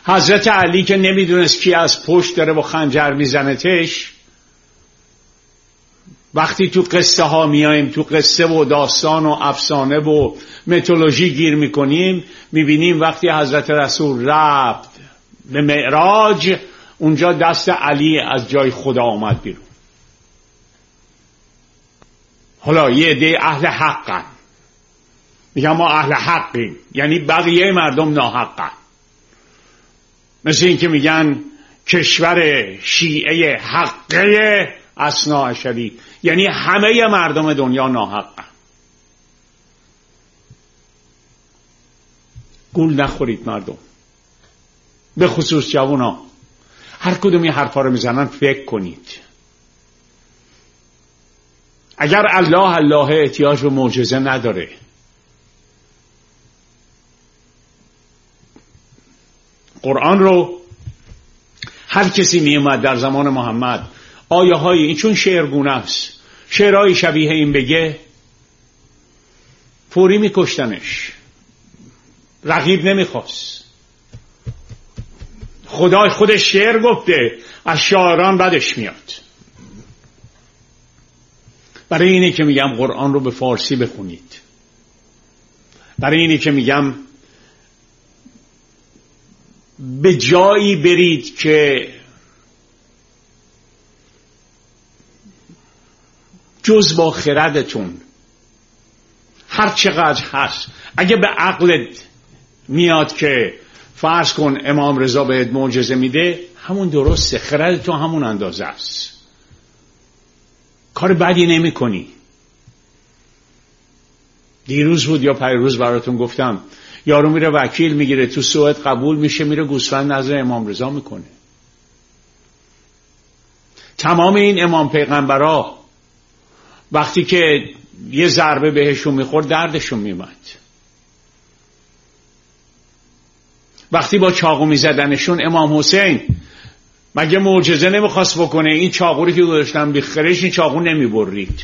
حضرت علی که نمیدونست کی از پشت داره با خنجر میزنتش، وقتی تو قصه ها میایم، تو قصه و داستان و افسانه و میتولوژی گیر میکنیم، میبینیم وقتی حضرت رسول رفت به معراج، اونجا دست علی از جای خدا آمد بیرون. حالا یه عده اهل حقن، میگم ما اهل حقیم، یعنی بقیه مردم ناحقن. مثل این که میگن کشور شیعه حقه اثناعشری، یعنی همه مردم دنیا ناحقن. گول نخورید مردم، به خصوص جوونا. هر کدوم این حرفا رو میزنن فکر کنید. اگر الله احتیاج به معجزه نداره، قرآن رو هر کسی میومد در زمان محمد آیه های این، چون شعرگونه است، شعرهای شبیه این بگه، فوری میکشتنش، رقیب نمیخواست. خدای خودش شعر گفته، از شاعران بدش میاد. برای اینه که میگم قرآن رو به فارسی بخونید. برای اینه که میگم به جایی برید که جز با خردتون هر چقدر هست، اگه به عقلت میاد که فرض کن امام رضا بهت معجزه میده، همون درسته، خردتون همون اندازه است، کار بدی نمی کنی. دیروز بود یا پیروز براتون گفتم، یارو میره وکیل میگیره، تو سوئد قبول میشه، میره گوسفند نظر امام رضا میکنه. تمام این امام پیغمبرها وقتی که یه ضربه بهشون میخورد دردشون میومد. وقتی با چاقو میزدنشون، امام حسین مگه معجزه نمیخواست بکنه؟ این چاقو که گذاشتن بیخرش، این چاقو نمیبرید.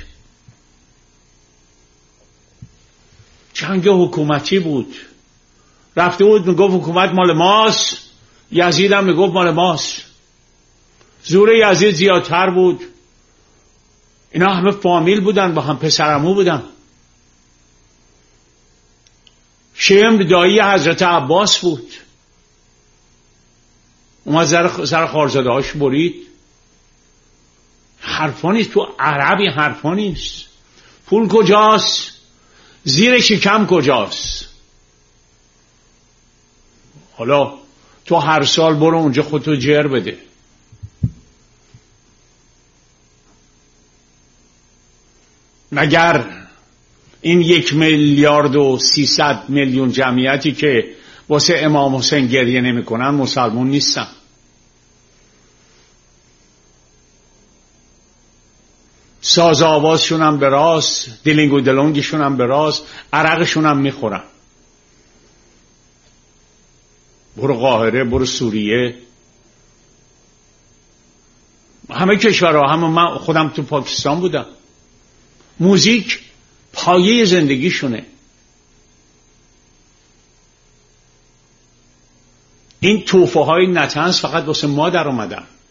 جنگ حکومتی بود، رفته بود میگفت حکومت مال ماست، یزید هم میگفت مال ماست. زور یزید زیادتر بود. اینا همه فامیل بودن، با هم پسرعمو بودن. شمر دایی حضرت عباس بود، اومد سر خارزاده هاش برید. حرفا نیست تو عربی، حرفا نیست. پول کجاست؟ زیر شکم کجاست؟ حالا تو هر سال برو اونجا خودتو جر بده. مگر این 1,300,000,000 جمعیتی که واسه امام حسین گریه نمی کنن مسلمون نیستن؟ ساز آوازشون هم به راست، دلنگ و دلنگشون هم به راست، عرقشون هم میخورن. برو قاهره، برو سوریه، همه کشورها، همه من خودم تو پاکستان بودم، موزیک پایه زندگیشونه. این توفه های نطنز فقط واسه ما در اومدن.